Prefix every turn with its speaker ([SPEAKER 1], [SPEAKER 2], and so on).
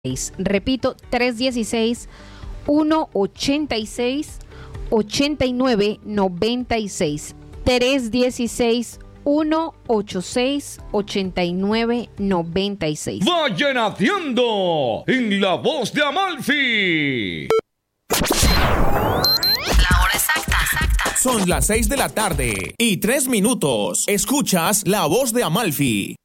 [SPEAKER 1] Repito, 316-186-8996. 316-186-8996.
[SPEAKER 2] Vallenateando en la voz de Amalfi.
[SPEAKER 3] La hora exacta.
[SPEAKER 4] Son las 6 de la tarde y 3 minutos. Escuchas La Voz de Amalfi.